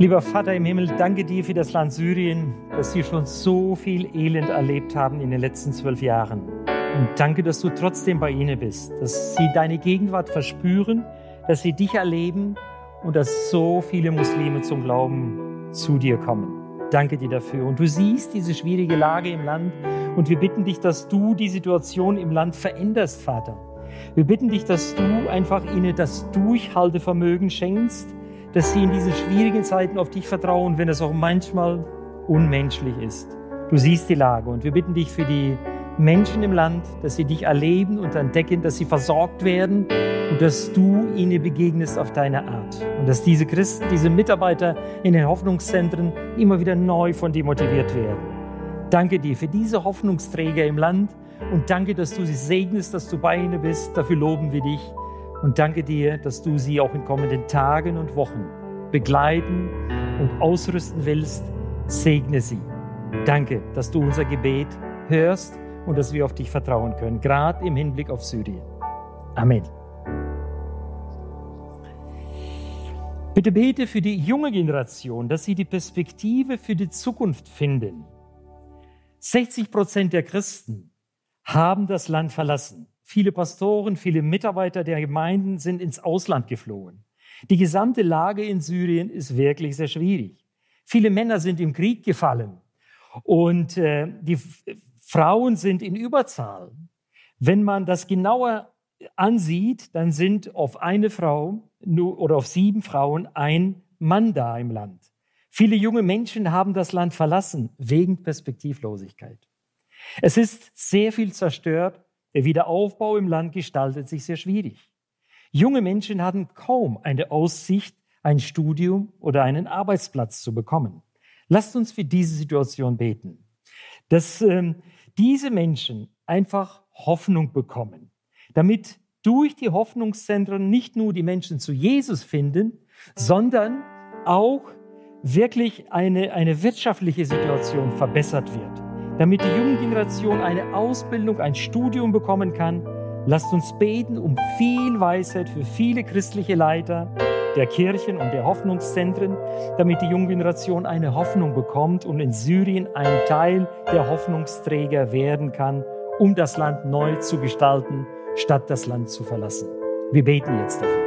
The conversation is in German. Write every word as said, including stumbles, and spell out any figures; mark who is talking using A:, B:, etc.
A: Lieber Vater im Himmel, danke dir für das Land Syrien, dass sie schon so viel Elend erlebt haben in den letzten zwölf Jahren. Und danke, dass du trotzdem bei ihnen bist, dass sie deine Gegenwart verspüren, dass sie dich erleben und dass so viele Muslime zum Glauben zu dir kommen. Danke dir dafür. Und du siehst diese schwierige Lage im Land und wir bitten dich, dass du die Situation im Land veränderst, Vater. Wir bitten dich, dass du einfach ihnen das Durchhaltevermögen schenkst, dass sie in diesen schwierigen Zeiten auf dich vertrauen, wenn es auch manchmal unmenschlich ist. Du siehst die Lage und wir bitten dich für die Menschen im Land, dass sie dich erleben und entdecken, dass sie versorgt werden und dass du ihnen begegnest auf deine Art. Und dass diese Christen, diese Mitarbeiter in den Hoffnungszentren immer wieder neu von dir motiviert werden. Danke dir für diese Hoffnungsträger im Land und danke, dass du sie segnest, dass du bei ihnen bist. Dafür loben wir dich. Und danke dir, dass du sie auch in kommenden Tagen und Wochen begleiten und ausrüsten willst. Segne sie. Danke, dass du unser Gebet hörst und dass wir auf dich vertrauen können, gerade im Hinblick auf Syrien. Amen. Bitte bete für die junge Generation, dass sie die Perspektive für die Zukunft finden. sechzig Prozent der Christen haben das Land verlassen. Viele Pastoren, viele Mitarbeiter der Gemeinden sind ins Ausland geflohen. Die gesamte Lage in Syrien ist wirklich sehr schwierig. Viele Männer sind im Krieg gefallen und äh, die F- Frauen sind in Überzahl. Wenn man das genauer ansieht, dann sind auf eine Frau nur, oder auf sieben Frauen ein Mann da im Land. Viele junge Menschen haben das Land verlassen wegen Perspektivlosigkeit. Es ist sehr viel zerstört. Der Wiederaufbau im Land gestaltet sich sehr schwierig. Junge Menschen hatten kaum eine Aussicht, ein Studium oder einen Arbeitsplatz zu bekommen. Lasst uns für diese Situation beten, dass ähm, diese Menschen einfach Hoffnung bekommen, damit durch die Hoffnungszentren nicht nur die Menschen zu Jesus finden, sondern auch wirklich eine, eine wirtschaftliche Situation verbessert wird. Damit die junge Generation eine Ausbildung, ein Studium bekommen kann, lasst uns beten um viel Weisheit für viele christliche Leiter der Kirchen und der Hoffnungszentren, damit die junge Generation eine Hoffnung bekommt und in Syrien ein Teil der Hoffnungsträger werden kann, um das Land neu zu gestalten, statt das Land zu verlassen. Wir beten jetzt dafür.